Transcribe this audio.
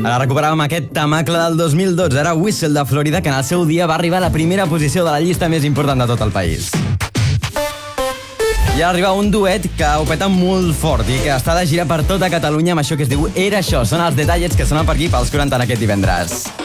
Ara recuperàvem aquest temacle del 2012, era Whistle de Florida, que en el seu dia va arribar a la primera posició de la llista més important de tot el país. I ara arriba un duet que ho peta molt fort i que està de gira per tota Catalunya amb això que es diu Era això. Són els detallets que sonen per aquí pels 40 en aquest divendres.